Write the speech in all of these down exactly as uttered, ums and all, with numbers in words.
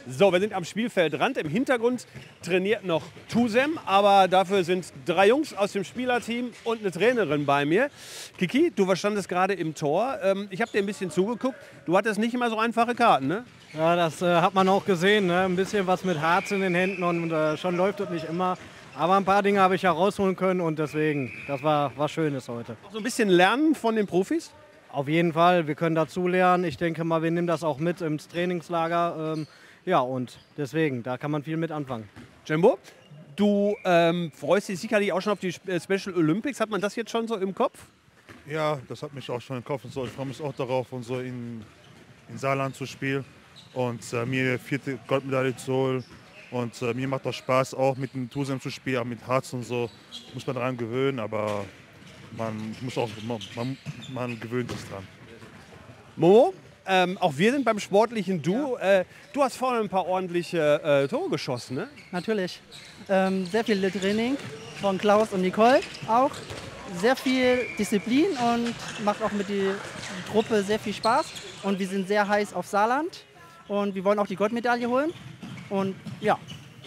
So, wir sind am Spielfeldrand. Im Hintergrund trainiert noch Tusem, aber dafür sind drei Jungs aus dem Spielerteam und eine Trainerin bei mir. Kiki, du standest gerade im Tor. Ähm, ich habe dir ein bisschen zugeguckt. Du hattest nicht immer so einfache Karten, ne? Ja, das äh, hat man auch gesehen. Ne? Ein bisschen was mit Harz in den Händen und äh, schon läuft das nicht immer. Aber ein paar Dinge habe ich ja rausholen können und deswegen, das war was Schönes heute. So ein bisschen lernen von den Profis? Auf jeden Fall, wir können dazu lernen. Ich denke mal, wir nehmen das auch mit ins Trainingslager. Ähm, ja, und deswegen, da kann man viel mit anfangen. Jimbo, du ähm, freust dich sicherlich auch schon auf die Special Olympics. Hat man das jetzt schon so im Kopf? Ja, das hat mich auch schon im Kopf. Und so. Ich freue mich auch darauf, und so in, in Saarland zu spielen und äh, mir die vierte Goldmedaille zu holen. Und äh, mir macht das Spaß, auch mit dem Tusem zu spielen, auch mit Harz und so. Muss man daran gewöhnen, aber man, muss auch, man, man gewöhnt sich dran. Momo, ähm, auch wir sind beim sportlichen Duo. Ja. Äh, du hast vorne ein paar ordentliche äh, Tore geschossen, ne? Natürlich. Ähm, sehr viel Training von Klaus und Nicole auch. Sehr viel Disziplin und macht auch mit der Truppe sehr viel Spaß. Und wir sind sehr heiß auf Saarland und wir wollen auch die Goldmedaille holen. Und ja.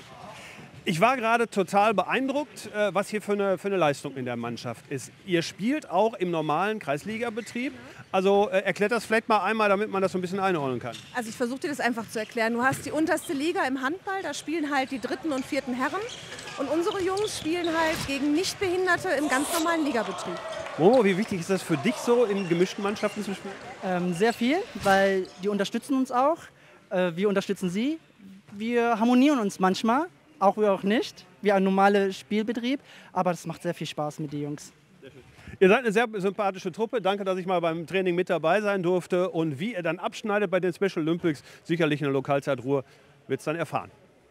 Ich war gerade total beeindruckt, was hier für eine, für eine Leistung in der Mannschaft ist. Ihr spielt auch im normalen Kreisligabetrieb. Also äh, erklärt das vielleicht mal einmal, damit man das so ein bisschen einordnen kann. Also ich versuche dir das einfach zu erklären. Du hast die unterste Liga im Handball, da spielen halt die dritten und vierten Herren. Und unsere Jungs spielen halt gegen Nichtbehinderte im ganz normalen Ligabetrieb. Momo, wie wichtig ist das für dich so, in gemischten Mannschaften zu spielen? Ähm, sehr viel, weil die unterstützen uns auch. Äh, wir unterstützen sie. Wir harmonieren uns manchmal, auch wir auch nicht, wie ein normaler Spielbetrieb, aber es macht sehr viel Spaß mit den Jungs. Ihr seid eine sehr sympathische Truppe. Danke, dass ich mal beim Training mit dabei sein durfte. Und wie ihr dann abschneidet bei den Special Olympics, sicherlich in der Lokalzeitruhe, wird es dann erfahren.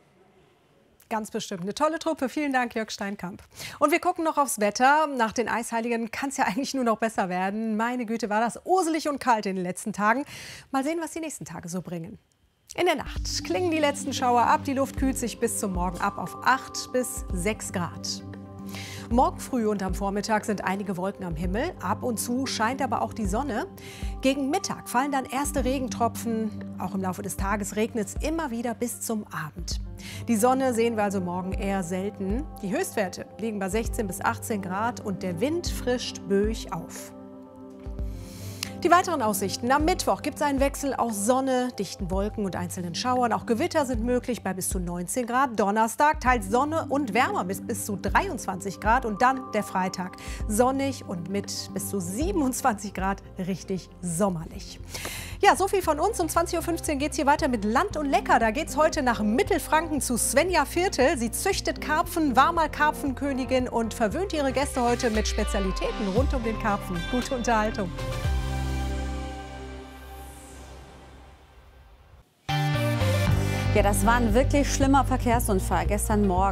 Ganz bestimmt. Eine tolle Truppe. Vielen Dank, Jörg Steinkamp. Und wir gucken noch aufs Wetter. Nach den Eisheiligen kann es ja eigentlich nur noch besser werden. Meine Güte, war das urselig und kalt in den letzten Tagen. Mal sehen, was die nächsten Tage so bringen. In der Nacht klingen die letzten Schauer ab. Die Luft kühlt sich bis zum Morgen ab auf acht bis sechs Grad. Morgen früh und am Vormittag sind einige Wolken am Himmel. Ab und zu scheint aber auch die Sonne. Gegen Mittag fallen dann erste Regentropfen. Auch im Laufe des Tages regnet es immer wieder bis zum Abend. Die Sonne sehen wir also morgen eher selten. Die Höchstwerte liegen bei sechzehn bis achtzehn Grad und der Wind frischt böig auf. Die weiteren Aussichten. Am Mittwoch gibt es einen Wechsel aus Sonne, dichten Wolken und einzelnen Schauern. Auch Gewitter sind möglich bei bis zu neunzehn Grad. Donnerstag teils Sonne und wärmer bis bis zu dreiundzwanzig Grad. Und dann der Freitag. Sonnig und mit bis zu siebenundzwanzig Grad richtig sommerlich. Ja, so viel von uns. Um zwanzig Uhr fünfzehn geht es hier weiter mit Land und Lecker. Da geht es heute nach Mittelfranken zu Svenja Viertel. Sie züchtet Karpfen, war mal Karpfenkönigin und verwöhnt ihre Gäste heute mit Spezialitäten rund um den Karpfen. Gute Unterhaltung. Ja, das war ein wirklich schlimmer Verkehrsunfall gestern Morgen.